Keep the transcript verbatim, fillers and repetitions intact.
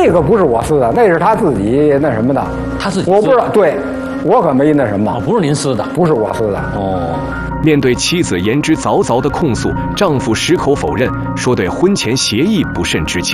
那个不是我撕的，那是他自己那什么的。 他自己我不知道，对，我可没那什么。 哦，不是您撕的， 不是我撕的。 哦。 面对妻子言之凿凿的控诉，丈夫矢口否认，说对婚前协议不甚知情。